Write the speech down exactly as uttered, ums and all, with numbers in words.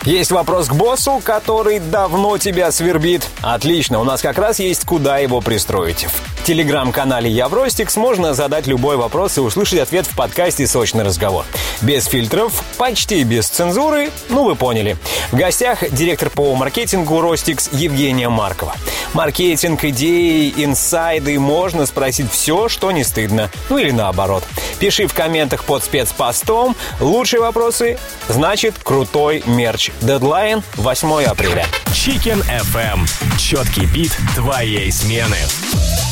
Есть вопрос к боссу, который давно тебя свербит? Отлично, у нас как раз есть куда его пристроить. В телеграм-канале «Я в Ростикс» можно задать любой вопрос и услышать ответ в подкасте «Сочный разговор». Без фильтров, почти без цензуры, ну вы поняли. В гостях директор по маркетингу «Ростикс» Евгения Маркова. Маркетинг, идеи, инсайды, можно спросить все, что не стыдно. Ну или наоборот. Пиши в комментах под спецпостом. Лучшие вопросы — значит крутой мерч. Дедлайн восьмое апреля. Chicken эф эм. Четкий бит твоей смены.